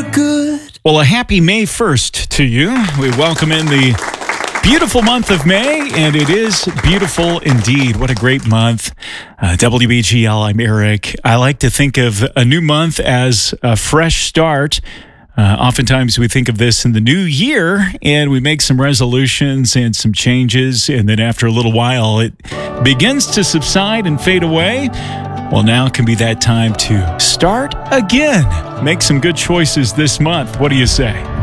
look good. Well, a happy May 1st to you. We welcome in the beautiful month of May, and it is beautiful indeed. What a great month. WBGL, I'm Eric. I like to think of a new month as a fresh start. Oftentimes we think of this in the new year, and we make some resolutions and some changes, and then after a little while, it begins to subside and fade away. Well, now can be that time to start again. Make some good choices this month. What do you say?